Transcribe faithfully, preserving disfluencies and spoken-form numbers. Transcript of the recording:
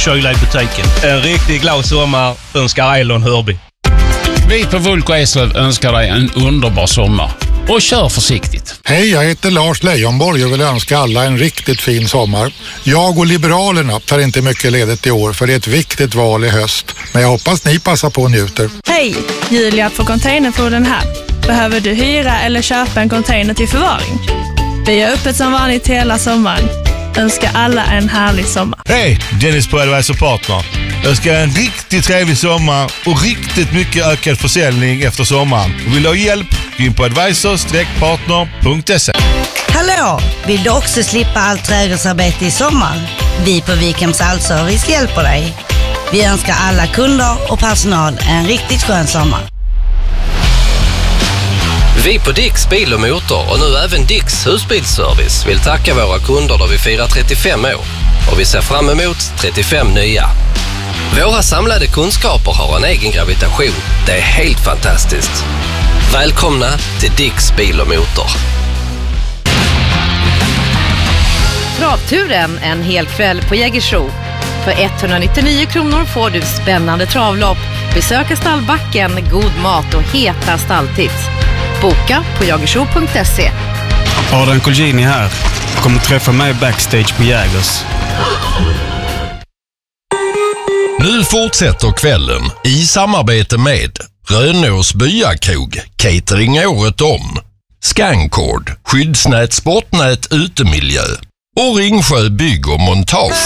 kyla i butiken. En riktigt glad sommar önskar Elon Hörby. Vi på Vulko Eslöv önskar dig en underbar sommar. Och kör försiktigt. Hej, jag heter Lars Leijonborg och vill önska alla en riktigt fin sommar. Jag och Liberalerna tar inte mycket ledigt i år för det är ett viktigt val i höst. Men jag hoppas ni passar på och njuter. Hej, Julia på Containerpoolen här. Behöver du hyra eller köpa en container till förvaring? Vi är öppet som vanligt hela sommaren. Önskar alla en härlig sommar. Hej, Dennis på Advisor Partner. Jag ska ha en riktigt trevlig sommar och riktigt mycket ökad försäljning efter sommaren. Och vill du ha hjälp, gå in på advisor partner punkt se. Hallå! Vill du också slippa allt trädgårdsarbete i sommar? Vi på Wikhems Allservice hjälper dig. Vi önskar alla kunder och personal en riktigt skön sommar. Vi på Dicks Bil och Motor och nu även Dicks Husbilsservice vill tacka våra kunder då vi firar trettiofem år och vi ser fram emot trettiofem nya. Våra samlade kunskaper har en egen gravitation. Det är helt fantastiskt. Välkomna till Dicks Bil och Motor. Travturen en hel kväll på Jägersro. För etthundranittionio kronor får du spännande travlopp, besöka stallbacken, god mat och heta stalltips. Boka på jagersro punkt se. Adrian Colgjini här. Kommer träffa mig backstage på Jägers. Nu fortsätter kvällen i samarbete med Rönås Byakrog, catering året om, Scancord, skyddsnät, sportnät, utemiljö och Ringsjö bygg och montage.